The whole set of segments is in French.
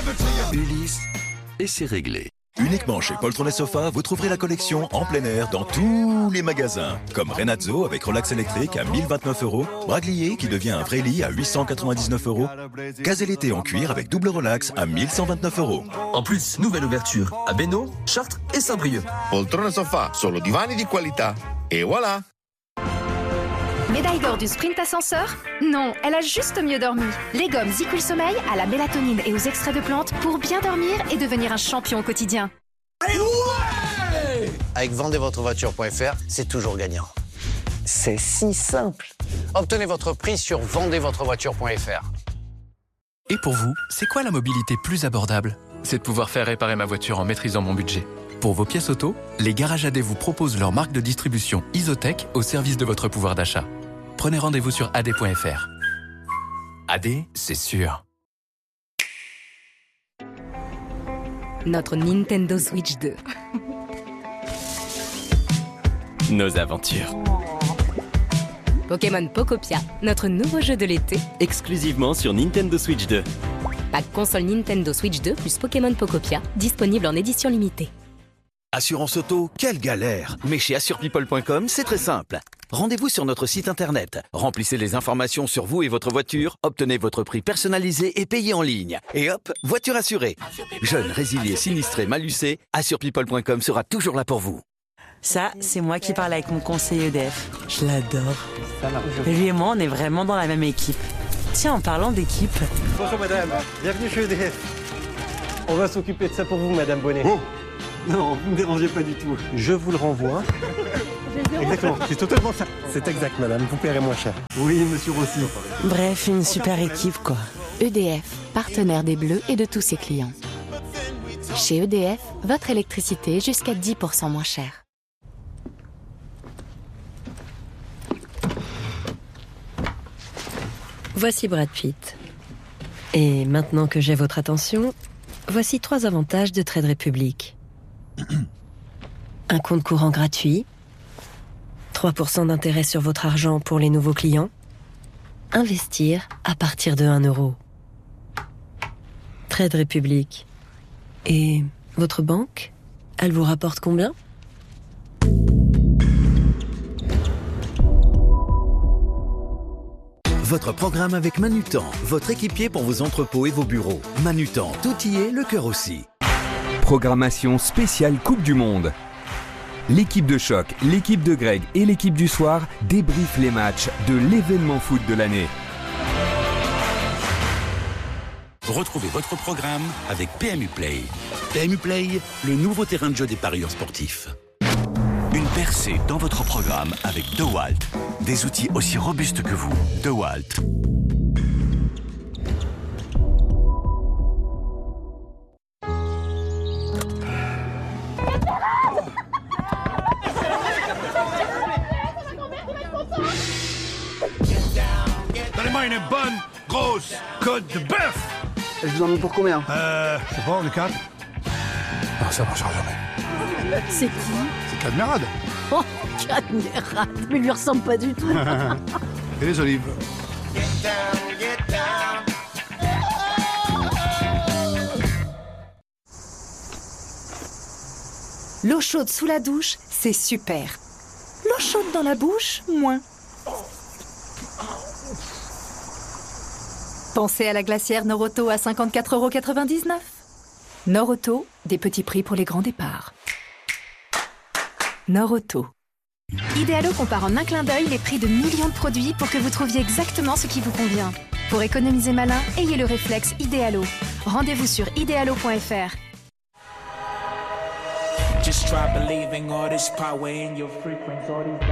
Ulysse, et c'est réglé. Uniquement chez Poltron & Sofa, vous trouverez la collection en plein air dans tous les magasins. Comme Renazzo avec relax électrique à 1029 €, Braglier qui devient un vrai lit à 899 €, Caselleté en cuir avec double relax à 1129 €. En plus, nouvelle ouverture à Bénaud, Chartres et Saint-Brieuc. Poltrone Sofa, solo divani di qualità. Et voilà. Médaille d'or du sprint ascenseur? Non, elle a juste mieux dormi. Les gommes Zicul Sommeil à la mélatonine et aux extraits de plantes pour bien dormir et devenir un champion au quotidien. Allez, ouais! Avec vendezvotrevoiture.fr, c'est toujours gagnant. C'est si simple. Obtenez votre prix sur vendezvotrevoiture.fr. Et pour vous, c'est quoi la mobilité plus abordable? C'est de pouvoir faire réparer ma voiture en maîtrisant mon budget. Pour vos pièces auto, les garages AD vous proposent leur marque de distribution Isotech au service de votre pouvoir d'achat. Prenez rendez-vous sur ad.fr. AD, c'est sûr. Notre Nintendo Switch 2. Nos aventures. Pokémon Pokopia, notre nouveau jeu de l'été. Exclusivement sur Nintendo Switch 2. Pack console Nintendo Switch 2 plus Pokémon Pokopia, disponible en édition limitée. Assurance auto, quelle galère! Mais chez AssurePeople.com, c'est très simple. Rendez-vous sur notre site internet. Remplissez les informations sur vous et votre voiture, obtenez votre prix personnalisé et payez en ligne. Et hop, voiture assurée. Jeune, résilié, sinistré, malucé, AssurePeople.com sera toujours là pour vous. Ça, c'est moi qui parle avec mon conseiller EDF. Je l'adore. Lui et moi, on est vraiment dans la même équipe. Tiens, en parlant d'équipe... Bonjour madame, bienvenue chez EDF. On va s'occuper de ça pour vous, madame Bonnet. Oh non, vous ne me dérangez pas du tout. Je vous le renvoie. Exactement, c'est totalement ça. C'est exact, madame, vous paierez moins cher. Oui, monsieur Rossi. Bref, une super équipe, quoi. EDF, partenaire des Bleus et de tous ses clients. Chez EDF, votre électricité est jusqu'à 10% moins chère. Voici Brad Pitt. Et maintenant que j'ai votre attention, voici 3 avantages de Trade Republic. Un compte courant gratuit, 3% d'intérêt sur votre argent pour les nouveaux clients, investir à partir de 1 €. Trade Republic. Et votre banque, elle vous rapporte combien ? Votre programme avec Manutan, votre équipier pour vos entrepôts et vos bureaux. Manutan, tout y est, le cœur aussi. Programmation spéciale Coupe du Monde. L'équipe de choc, l'équipe de Greg et l'équipe du soir débriefent les matchs de l'événement foot de l'année. Retrouvez votre programme avec PMU Play. PMU Play, le nouveau terrain de jeu des parieurs sportifs. Une percée dans votre programme avec DeWalt. Des outils aussi robustes que vous. DeWalt. Donnez-moi une bonne, grosse côte de bœuf. Je vous en mets pour combien? Je sais pas, les 4. Non, ça marchera jamais. C'est qui? C'est Cadmerade. Oh, Cadmerade, mais il lui ressemble pas du tout. Et les olives. L'eau chaude sous la douche, c'est super. L'eau chaude dans la bouche, moins. Pensez à la glacière Noroto à 54,99 €. Noroto, des petits prix pour les grands départs. Noroto. Idealo compare en un clin d'œil les prix de millions de produits pour que vous trouviez exactement ce qui vous convient. Pour économiser malin, ayez le réflexe Idealo. Rendez-vous sur idealo.fr. Just try believing all this power in your frequency, all these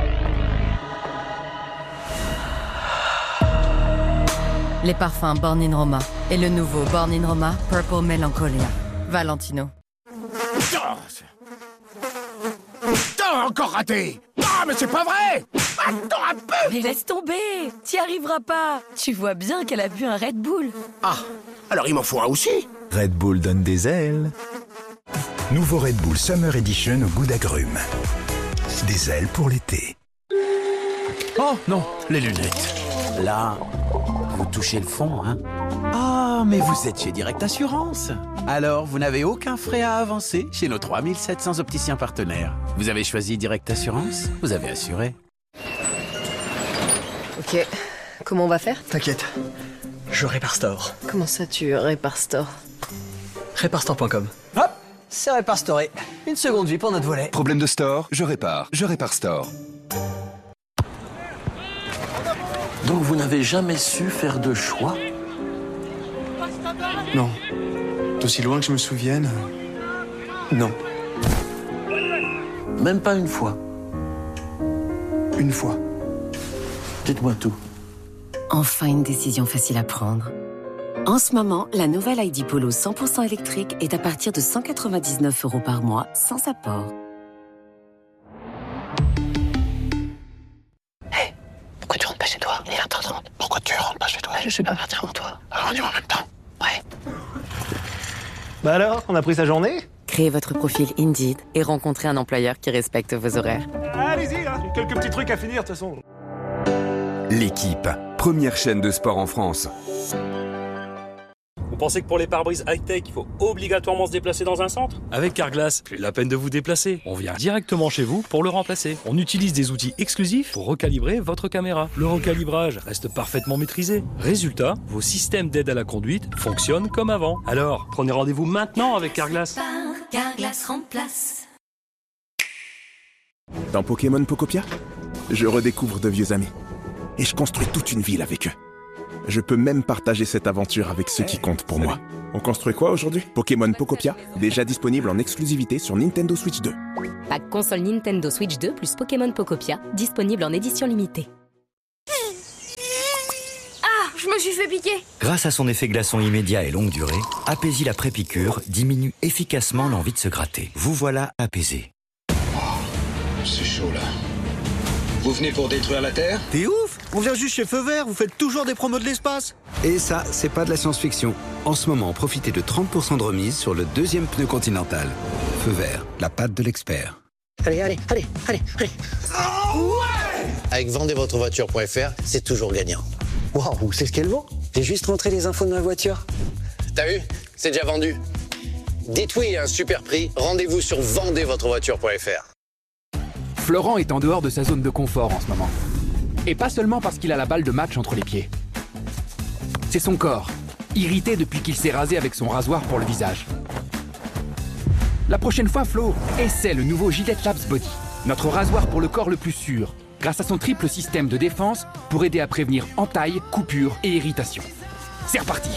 Les parfums Born in Roma et le nouveau Born in Roma Purple Melancholia. Valentino. Encore raté. Ah, mais c'est pas vrai. Attends un peu. Mais laisse tomber, t'y arriveras pas. Tu vois bien qu'elle a bu un Red Bull. Ah, alors il m'en faut un aussi. Red Bull donne des ailes. Nouveau Red Bull Summer Edition au goût d'agrumes. Des ailes pour l'été. Oh non, les lunettes. Là, vous touchez le fond, hein? Ah, Ah, mais vous êtes chez Direct Assurance. Alors, vous n'avez aucun frais à avancer chez nos 3700 opticiens partenaires. Vous avez choisi Direct Assurance, vous avez assuré. Ok, comment on va faire? T'inquiète, je répare Store. Comment ça tu répares Store? Réparestore.com. Hop, c'est Réparestoré. Une seconde vie pour notre volet. Problème de Store, je répare Store. Donc vous n'avez jamais su faire de choix? Non. D'aussi loin que je me souvienne, non. Même pas une fois? Une fois. Dites-moi tout. Enfin une décision facile à prendre. En ce moment, la nouvelle ID Polo 100% électrique est à partir de 199 € par mois, sans apport. Hé, pourquoi tu rentres pas chez toi? Il est 20h30. Pourquoi tu rentres pas chez toi? Je vais pas partir avant toi. Alors on y va en même temps. Ouais. Bah alors, on a pris sa journée? Créez votre profil Indeed et rencontrez un employeur qui respecte vos horaires. Allez-y, hein. Quelques petits trucs à finir de toute façon. L'équipe, première chaîne de sport en France. Vous pensez que pour les pare-brises high-tech, il faut obligatoirement se déplacer dans un centre? Avec Carglass, plus la peine de vous déplacer. On vient directement chez vous pour le remplacer. On utilise des outils exclusifs pour recalibrer votre caméra. Le recalibrage reste parfaitement maîtrisé. Résultat, vos systèmes d'aide à la conduite fonctionnent comme avant. Alors, prenez rendez-vous maintenant avec Carglass. Carglass remplace. Dans Pokémon Pokopia, je redécouvre de vieux amis. Et je construis toute une ville avec eux. Je peux même partager cette aventure avec ceux qui comptent pour moi. On construit quoi aujourd'hui? Pokémon Pokopia, déjà disponible en exclusivité sur Nintendo Switch 2. Pack console Nintendo Switch 2 plus Pokémon Pokopia, disponible en édition limitée. Ah, je me suis fait piquer. Grâce à son effet glaçon immédiat et longue durée, Apaisil après-piqûre diminue efficacement l'envie de se gratter. Vous voilà apaisé. C'est chaud là. Vous venez pour détruire la Terre? T'es ouf! On vient juste chez Feu Vert, vous faites toujours des promos de l'espace! Et ça, c'est pas de la science-fiction. En ce moment, profitez de 30% de remise sur le deuxième pneu Continental. Feu Vert, la patte de l'expert. Allez. Avec vendezvotrevoiture.fr, c'est toujours gagnant. Waouh, c'est ce qu'elle vend? J'ai juste rentré les infos de ma voiture. T'as vu? C'est déjà vendu. Dites oui à un super prix, rendez-vous sur vendezvotrevoiture.fr. Florent est en dehors de sa zone de confort en ce moment. Et pas seulement parce qu'il a la balle de match entre les pieds. C'est son corps, irrité depuis qu'il s'est rasé avec son rasoir pour le visage. La prochaine fois, Flo, essaie le nouveau Gillette Labs Body, notre rasoir pour le corps le plus sûr, grâce à son triple système de défense pour aider à prévenir entailles, coupures et irritations. C'est reparti.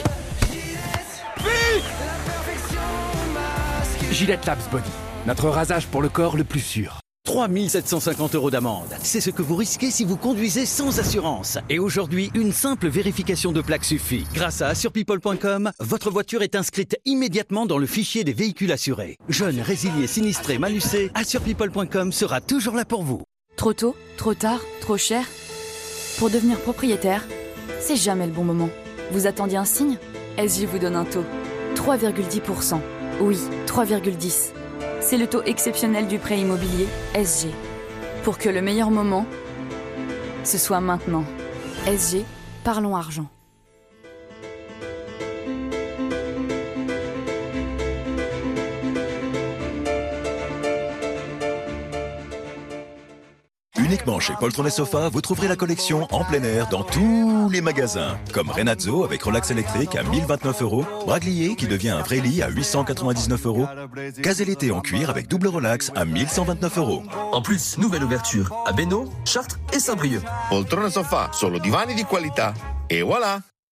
Gillette Labs Body, notre rasage pour le corps le plus sûr. 3 750 € d'amende. C'est ce que vous risquez si vous conduisez sans assurance. Et aujourd'hui, une simple vérification de plaque suffit. Grâce à assurepeople.com, votre voiture est inscrite immédiatement dans le fichier des véhicules assurés. Jeunes, résiliés, sinistrés, malucés, assurepeople.com sera toujours là pour vous. Trop tôt, trop tard, trop cher? Pour devenir propriétaire, c'est jamais le bon moment. Vous attendiez un signe? SG vous donne un taux. 3,10%. Oui, 3,10%. C'est le taux exceptionnel du prêt immobilier SG. Pour que le meilleur moment, ce soit maintenant. SG, parlons argent. Uniquement chez Poltron et Sofa, vous trouverez la collection en plein air dans tous les magasins. Comme Renazzo avec relax électrique à 1029 €, Braglier qui devient un vrai lit à 899 €, Caselleté en cuir avec double relax à 1129 €. En plus, nouvelle ouverture à Bénaud, Chartres et Saint-Brieuc. Poltrone Sofa, solo divani di qualità. Et voilà!